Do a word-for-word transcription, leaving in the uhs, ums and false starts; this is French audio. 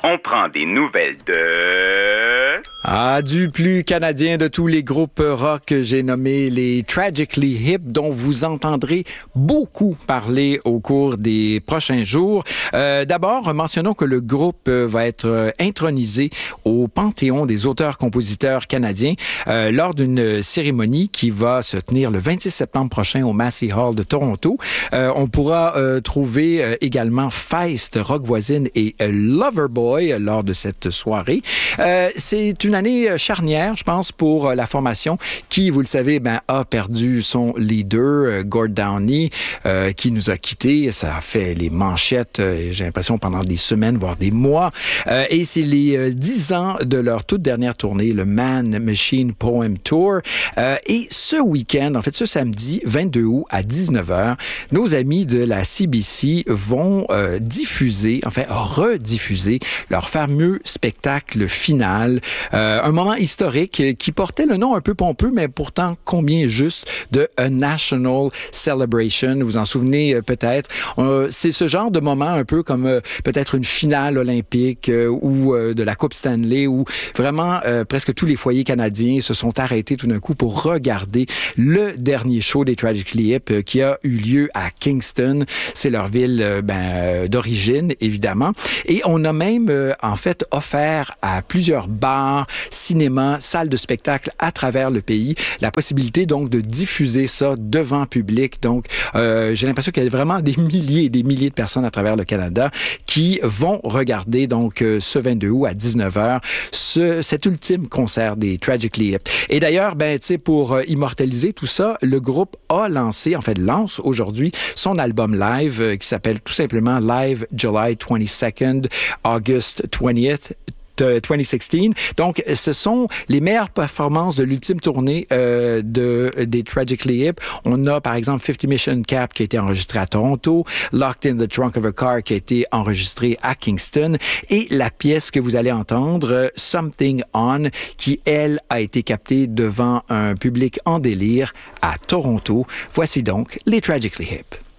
On prend des nouvelles de... Ah, du plus canadien de tous les groupes rock, j'ai nommé les Tragically Hip, dont vous entendrez beaucoup parler au cours des prochains jours. Euh, d'abord, mentionnons que le groupe va être intronisé au Panthéon des auteurs-compositeurs canadiens euh, lors d'une cérémonie qui va se tenir le vingt-six septembre prochain au Massey Hall de Toronto. Euh, on pourra euh, trouver euh, également Feist, Rock Voisine et euh, Loverboy lors de cette soirée. Euh, c'est une année charnière, je pense, pour la formation qui, vous le savez, ben, a perdu son leader, Gord Downie, euh, qui nous a quittés. Ça a fait les manchettes, euh, j'ai l'impression, pendant des semaines, voire des mois. Euh, et c'est les euh, dix ans de leur toute dernière tournée, le Man Machine Poem Tour. Euh, et ce week-end, en fait, ce samedi, vingt-deux août à dix-neuf heures, nos amis de la C B C vont euh, diffuser, enfin, rediffuser leur fameux spectacle final. Euh, un moment historique qui portait le nom un peu pompeux, mais pourtant combien juste, de A National Celebration. Vous vous en souvenez euh, peut-être. Euh, c'est ce genre de moment un peu comme euh, peut-être une finale olympique euh, ou euh, de la Coupe Stanley où vraiment euh, presque tous les foyers canadiens se sont arrêtés tout d'un coup pour regarder le dernier show des Tragically Hip euh, qui a eu lieu à Kingston. C'est leur ville euh, ben, euh, d'origine, évidemment. Et on a même, euh, en fait, offert à plusieurs bars, cinéma, salles de spectacle à travers le pays, la possibilité donc de diffuser ça devant public. Donc, euh, j'ai l'impression qu'il y a vraiment des milliers et des milliers de personnes à travers le Canada qui vont regarder donc euh, ce vingt-deux août à dix-neuf heures ce, cet ultime concert des Tragically Hip. Et d'ailleurs, ben, tu sais, pour euh, immortaliser tout ça, le groupe a lancé, en fait, lance aujourd'hui son album live euh, qui s'appelle tout simplement Live July twenty-second, August twentieth, twenty sixteen. Donc, ce sont les meilleures performances de l'ultime tournée euh, de des Tragically Hip. On a, par exemple, fifty Mission Cap qui a été enregistré à Toronto, Locked in the Trunk of a Car qui a été enregistré à Kingston, et la pièce que vous allez entendre, Something On, qui, elle, a été captée devant un public en délire à Toronto. Voici donc les Tragically Hip.